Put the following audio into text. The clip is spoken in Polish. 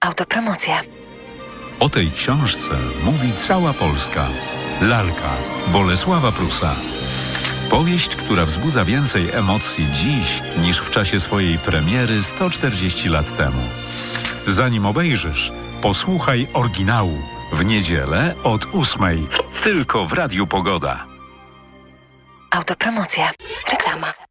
Autopromocja. O tej książce mówi cała Polska. Lalka Bolesława Prusa. Powieść, która wzbudza więcej emocji dziś niż w czasie swojej premiery 140 lat temu. Zanim obejrzysz, posłuchaj oryginału w niedzielę od 8:00. Tylko w Radiu Pogoda. Autopromocja. Reklama.